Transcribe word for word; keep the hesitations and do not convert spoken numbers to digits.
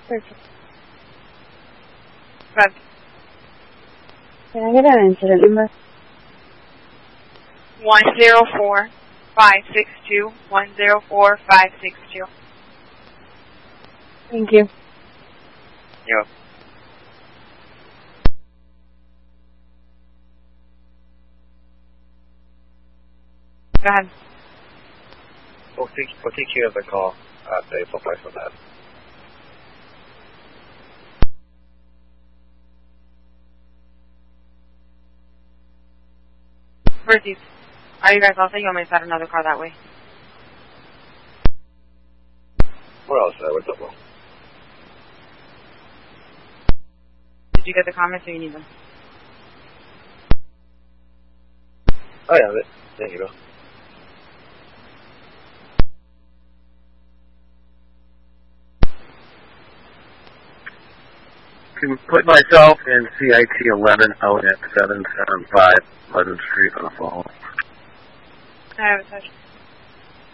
Perfect. Good. Can I get an incident number? One zero four five six two. One zero four five six two. Thank you. Yep. Go ahead. We'll take, we'll take care of the call at the April five for that. Versus, are you guys all set? You want me to start another car that way? Where else? Uh, what's up, Will? Did you get the comments or you need them? I have it. There you go. Can put myself in C I T eleven out at seven seven five Pleasant Street on a phone. I have a touch.